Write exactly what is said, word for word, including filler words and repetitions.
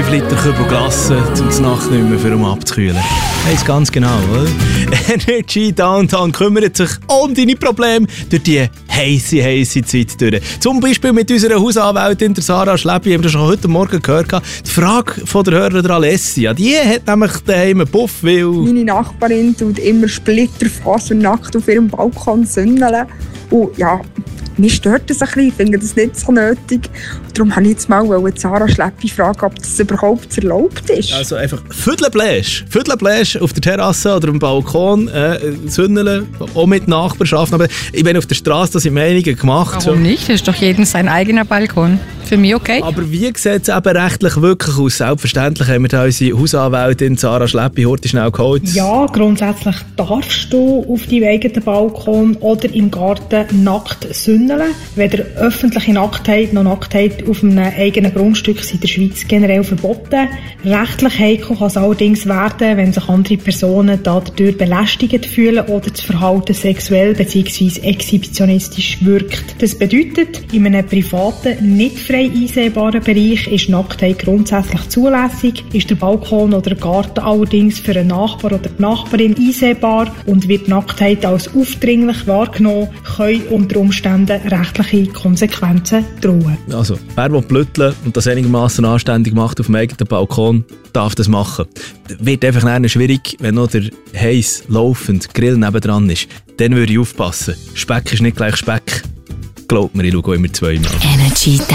fünf Liter Kübel Glasse zum Nacht nicht mehr für um abzukühlen. Weiss ganz genau, oder? Energy Downtown kümmert sich um deine Probleme durch die heisse, heisse Zeit durch. Zum Beispiel mit unserer Hausanwältin, der Sarah Schleppi, haben wir schon heute Morgen gehört. Die Frage von der Hörerin der Alessia, die hat nämlich daheim einen Puff, weil... Meine Nachbarin tut immer splitterfasernackt auf ihrem Balkon sündeln. Und ja, mir stört das ein bisschen, ich finde das nicht so nötig. Darum wollte ich jetzt mal Sarah Schleppi fragen, ob das überhaupt erlaubt ist. Also einfach Viertelbläsch, Viertelbläsch auf der Terrasse oder am Balkon äh, sündeln, auch mit Nachbarschaft. Aber ich bin auf der Straße, das sind einige gemacht. Warum so. nicht? Das ist doch jedem sein eigener Balkon. Für mich okay. Aber wie sieht es eben rechtlich wirklich aus? Selbstverständlich haben wir da unsere Hausanwältin Sarah Schleppi heute schnell geholt. Ja, grundsätzlich darfst du auf deinem eigenen Balkon oder im Garten nackt sündeln. Weder öffentliche Nacktheit noch Nacktheit auf einem eigenen Grundstück sind in der Schweiz generell verboten. Rechtlich heikel kann es allerdings werden, wenn sich andere Personen dadurch belästigt fühlen oder das Verhalten sexuell bzw. exhibitionistisch wirkt. Das bedeutet, in einem privaten, nicht frei einsehbaren Bereich ist Nacktheit grundsätzlich zulässig. Ist der Balkon oder der Garten allerdings für einen Nachbar oder die Nachbarin einsehbar und wird Nacktheit als aufdringlich wahrgenommen, können unter Umständen rechtliche Konsequenzen drohen. Also, wer will blütteln und das einigermaßen anständig macht auf dem eigenen Balkon, darf das machen. Wird einfach nachher schwierig, wenn noch der heiß laufende Grill nebendran ist. Dann würde ich aufpassen. Speck ist nicht gleich Speck. Glaubt mir, ich schaue immer zweimal. Energy